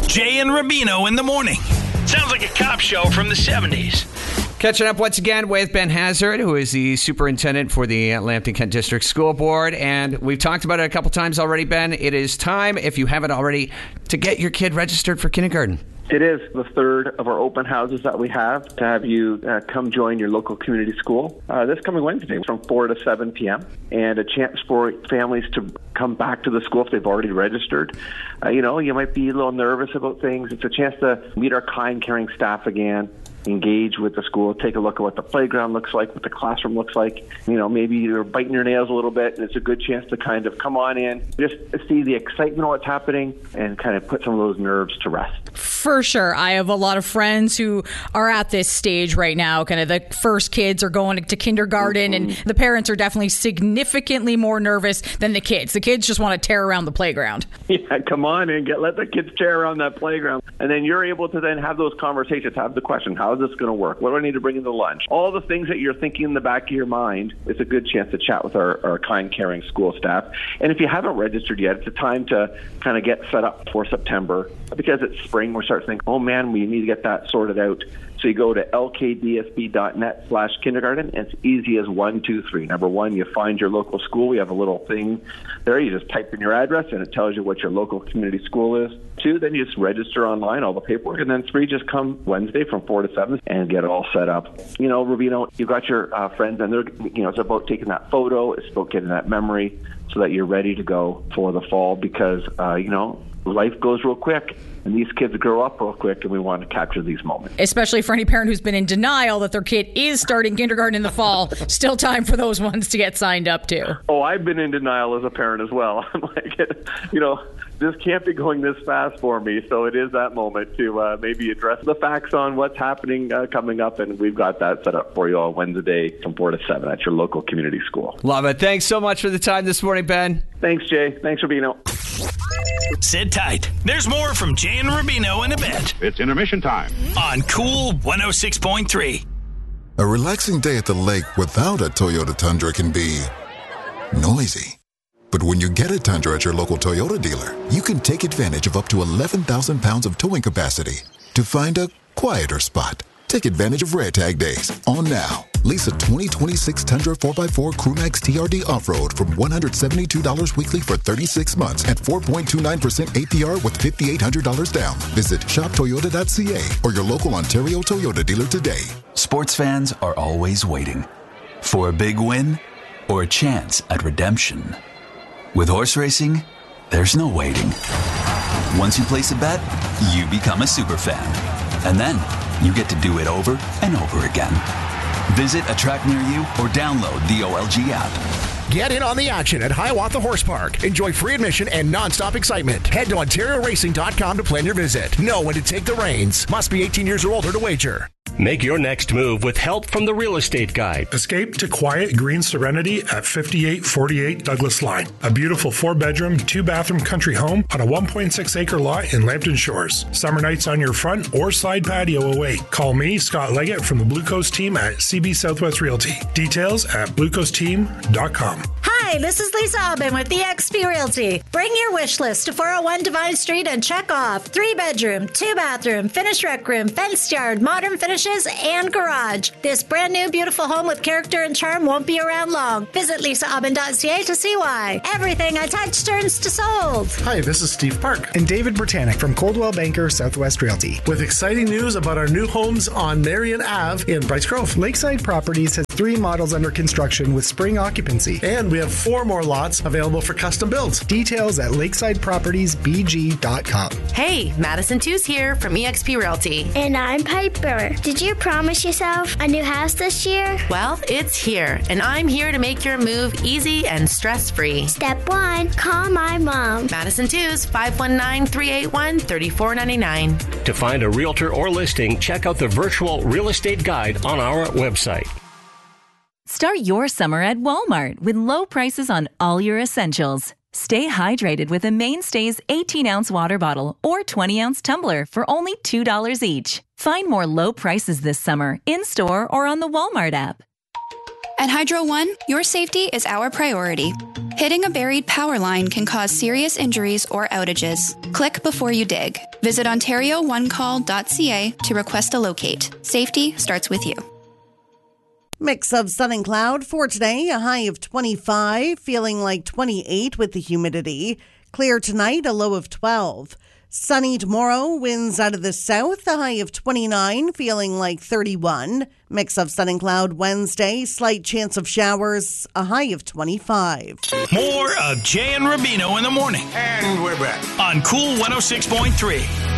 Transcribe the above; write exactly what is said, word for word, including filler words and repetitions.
Jay and Rubino in the morning. Sounds like a cop show from the seventies. Catching up once again with Ben Hazard, who is the superintendent for the Lambton-Kent District School Board. And we've talked about it a couple times already, Ben. It is time, if you haven't already, to get your kid registered for kindergarten. It is the third of our open houses that we have to have you uh, come join your local community school uh, this coming Wednesday from four to seven p.m. and a chance for families to come back to the school if they've already registered. Uh, you know, you might be a little nervous about things. It's a chance to meet our kind, caring staff again, engage with the school, take a look at what the playground looks like, what the classroom looks like. You know, maybe you're biting your nails a little bit, and it's a good chance to kind of come on in, just see the excitement of what's happening, and kind of put some of those nerves to rest. For sure. I have a lot of friends who are at this stage right now. Kind of the first kids are going to kindergarten, mm-hmm. and the parents are definitely significantly more nervous than the kids. The kids just want to tear around the playground. Yeah, come on and get let the kids tear around that playground. And then you're able to then have those conversations, have the question, how is this going to work? What do I need to bring into lunch? All the things that you're thinking in the back of your mind, it's a good chance to chat with our, our kind, caring school staff. And if you haven't registered yet, it's a time to kind of get set up for September. Because it's spring, we start thinking, oh man, we need to get that sorted out. So you go to l k d s b dot net slash kindergarten. It's easy as one, two, three. Number one, you find your local school. We have a little thing there. You just type in your address, and it tells you what your local community school is. Two, then you just register online, all the paperwork. And then three, just come Wednesday from four to seven and get it all set up. You know, Rubino, you've got your uh, friends, and they're, you know, it's about taking that photo. It's about getting that memory so that you're ready to go for the fall because, uh, you know, life goes real quick. And these kids grow up real quick, and we want to capture these moments. Especially for any parent who's been in denial that their kid is starting kindergarten in the fall. Still time for those ones to get signed up to. Oh, I've been in denial as a parent as well. I'm like, you know, this can't be going this fast for me. So it is that moment to uh, maybe address the facts on what's happening uh, coming up. And we've got that set up for you all Wednesday from four to seven at your local community school. Love it. Thanks so much for the time this morning, Ben. Thanks, Jay. Thanks, Rubino. Sit tight. There's more from Jay and Rubino in a bit. It's intermission time. On Cool one oh six point three. A relaxing day at the lake without a Toyota Tundra can be noisy. But when you get a Tundra at your local Toyota dealer, you can take advantage of up to eleven thousand pounds of towing capacity to find a quieter spot. Take advantage of Red Tag Days on now. Lease a twenty twenty-six Tundra four by four Crewmax T R D Off-Road from one hundred seventy-two dollars weekly for thirty-six months at four point two nine percent A P R with five thousand eight hundred dollars down. Visit shop toyota dot c a or your local Ontario Toyota dealer today. Sports fans are always waiting for a big win or a chance at redemption. With horse racing, there's no waiting. Once you place a bet, you become a super fan. And then you get to do it over and over again. Visit a track near you or download the O L G app. Get in on the action at Hiawatha Horse Park. Enjoy free admission and non-stop excitement. Head to ontario racing dot com to plan your visit. Know when to take the reins. Must be eighteen years or older to wager. Make your next move with help from the Real Estate Guide. Escape to quiet green serenity at fifty-eight forty-eight Douglas Line. A beautiful four-bedroom, two-bathroom country home on a one point six acre lot in Lambton Shores. Summer nights on your front or side patio away. Call me, Scott Leggett, from the Blue Coast team at C B Southwest Realty. Details at blue coast team dot com. Hi, this is Lisa Aubin with E X P Realty. Bring your wish list to four oh one Divine Street and check off three-bedroom, two-bathroom, finished rec room, fenced yard, modern finishes, and garage. This brand new beautiful home with character and charm won't be around long. Visit lisa aubin dot c a to see why. Everything I touch turns to sold. Hi, this is Steve Park and David Britannic from Coldwell Banker Southwest Realty with exciting news about our new homes on Marion Avenue in Bryce Grove. Lakeside Properties has three models under construction with spring occupancy, and we have four more lots available for custom builds. Details at lakeside properties b g dot com. Hey, Madison Tews here from E X P Realty. And I'm Piper. Did you promise yourself a new house this year? Well, it's here, and I'm here to make your move easy and stress-free. Step one, call my mom. Madison Tews, five one nine, three eight one, three four nine nine. To find a realtor or listing, check out the virtual real estate guide on our website. Start your summer at Walmart with low prices on all your essentials. Stay hydrated with a Mainstays eighteen ounce water bottle or twenty ounce tumbler for only two dollars each. Find more low prices this summer in-store or on the Walmart app. At Hydro One, your safety is our priority. Hitting a buried power line can cause serious injuries or outages. Click before you dig. Visit ontario one call dot c a to request a locate. Safety starts with you. Mix of sun and cloud for today, a high of twenty-five, feeling like twenty-eight with the humidity. Clear tonight, a low of twelve. Sunny tomorrow, winds out of the south, a high of twenty-nine, feeling like thirty-one. Mix of sun and cloud Wednesday, slight chance of showers, a high of twenty-five. More of Jay and Rubino in the morning. And we're back. On Cool one oh six point three.